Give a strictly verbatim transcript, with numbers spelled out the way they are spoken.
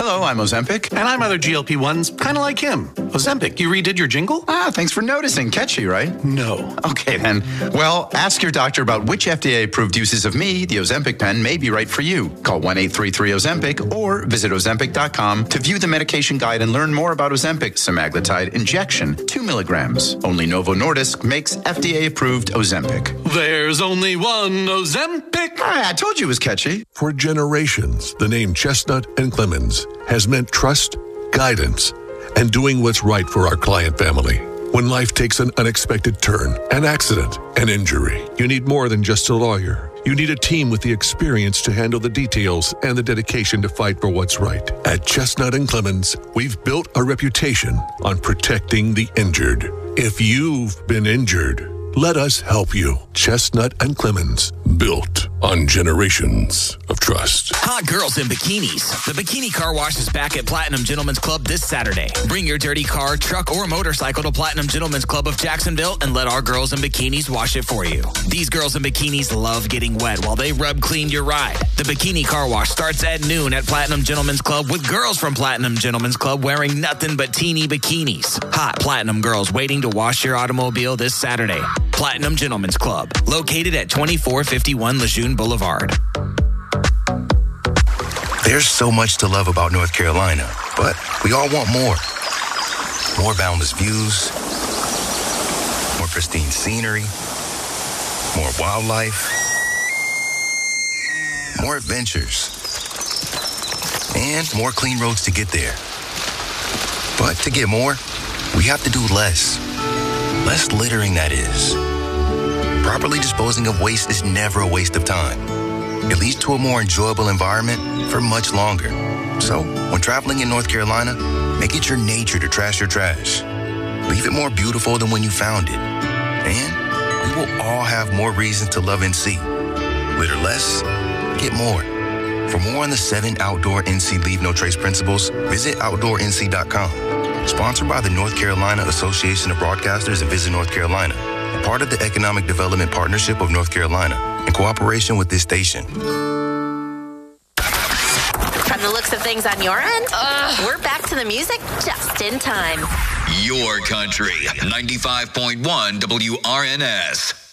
Hello, I'm Ozempic. And I'm other G L P ones, kind of like him. Ozempic, you redid your jingle? Ah, thanks for noticing. Catchy, right? No. Okay, then. Well, ask your doctor about which F D A-approved uses of me, the Ozempic pen, may be right for you. Call one eight three three Ozempic or visit Ozempic dot com to view the medication guide and learn more about Ozempic semaglutide injection, two milligrams. Only Novo Nordisk makes F D A-approved Ozempic. There's only one Ozempic. Ah, I told you it was catchy. For generations, the name Chestnut and Clemens has meant trust, guidance, and doing what's right for our client family. When life takes an unexpected turn, an accident, an injury, you need more than just a lawyer. You need a team with the experience to handle the details and the dedication to fight for what's right. At Chestnut and Clemens, we've built a reputation on protecting the injured. If you've been injured, let us help you. Chestnut and Clemens, built on generations of trust. Hot girls in bikinis. The Bikini Car Wash is back at Platinum Gentlemen's Club this Saturday. Bring your dirty car, truck, or motorcycle to Platinum Gentlemen's Club of Jacksonville and let our girls in bikinis wash it for you. These girls in bikinis love getting wet while they rub clean your ride. The Bikini Car Wash starts at noon at Platinum Gentlemen's Club with girls from Platinum Gentlemen's Club wearing nothing but teeny bikinis. Hot Platinum girls waiting to wash your automobile this Saturday. Platinum Gentlemen's Club, located at twenty-four fifty-one Lejeune Boulevard. There's so much to love about North Carolina, but we all want more. More boundless views, more pristine scenery, more wildlife, more adventures, and more clean roads to get there. But to get more, we have to do less. Less littering, that is. Properly disposing of waste is never a waste of time. It leads to a more enjoyable environment for much longer. So, when traveling in North Carolina, make it your nature to trash your trash. Leave it more beautiful than when you found it. And we will all have more reasons to love N C. Litter less, get more. For more on the seven outdoor N C Leave No Trace principles, visit outdoor N C dot com. Sponsored by the North Carolina Association of Broadcasters and Visit North Carolina, a part of the Economic Development Partnership of North Carolina, in cooperation with this station. From the looks of things on your end, uh, we're back to the music just in time. Your country, ninety-five point one W R N S.